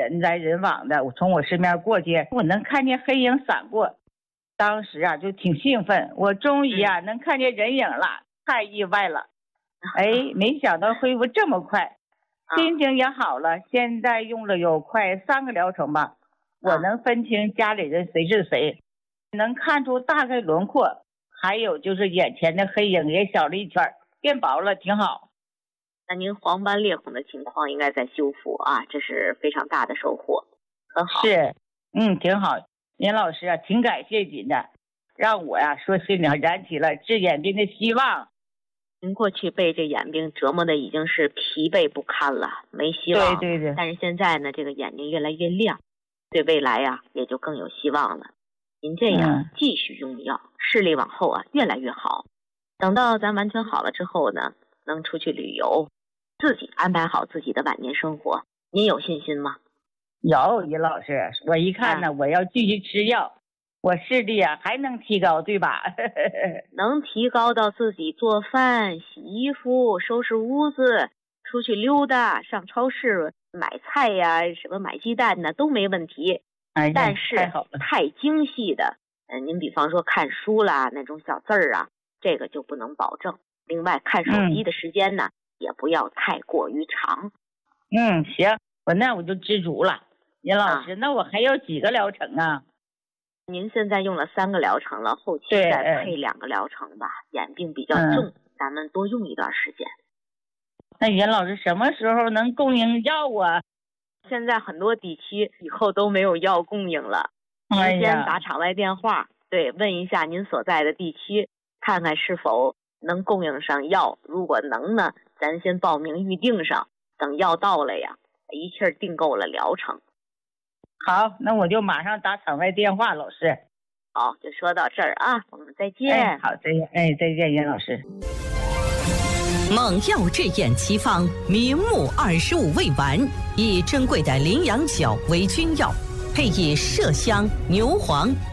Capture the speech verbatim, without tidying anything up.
人来人往的，我从我身边过去，我能看见黑影闪过，当时啊就挺兴奋，我终于啊、嗯、能看见人影了，太意外了。哎，没想到恢复这么快，心情也好了。现在用了有快三个疗程吧，我能分清家里人谁是谁，能看出大概轮廓，还有就是眼前的黑影也小了一圈，变薄了，挺好。 那您黄斑裂孔的情况应该在修复啊，这是非常大的收获，很好。 是，嗯，挺好。严老师啊，挺感谢您的，让我呀、啊、说心里燃起了治眼病的希望。 您过去被这眼病折磨的已经是疲惫不堪了，没希望。 对对对。 但是现在呢，这个眼睛越来越亮，对未来呀、啊、也就更有希望了。您这样、嗯、继续用药，视力往后啊越来越好。等到咱完全好了之后呢，能出去旅游，自己安排好自己的晚年生活，您有信心吗？ 有，尹老师，我一看呢、啊，我要继续吃药，我视力啊还能提高，对吧？ 能提高到自己做饭、洗衣服、收拾屋子、出去溜达、上超市买菜呀、什么买鸡蛋呢都没问题。 哎， 但是太精细的，嗯，您比方说看书啦，那种小字儿啊，这个就不能保证。另外，看手机的时间呢，嗯、也不要太过于长。 嗯，行，我那我就知足了。尹老师、啊，那我还有几个疗程啊？ 您现在用了三个疗程了，后期再配两个疗程吧。眼病比较重、嗯，咱们多用一段时间。 那尹老师什么时候能供应药啊？ 现在很多地区以后都没有药供应了。 哎、 您先打场外电话，对，问一下您所在的地区，看看是否能供应上药。如果能呢，咱先报名预定上，等药到了呀，一气儿订购了疗程。 好，那我就马上打场外电话，老师。 好，就说到这儿啊，我们再见。 哎、好，再见。哎，再见，严老师。 猛药治眼奇方，明目二十五味丸，以珍贵的羚羊角为君药，配以麝香、牛黄、